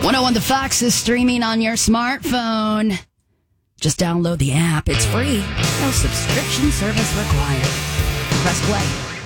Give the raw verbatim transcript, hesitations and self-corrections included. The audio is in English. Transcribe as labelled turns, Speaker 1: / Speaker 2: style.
Speaker 1: one oh one The Fox is streaming on your smartphone. Just download the app. It's free. No subscription service required. Press play.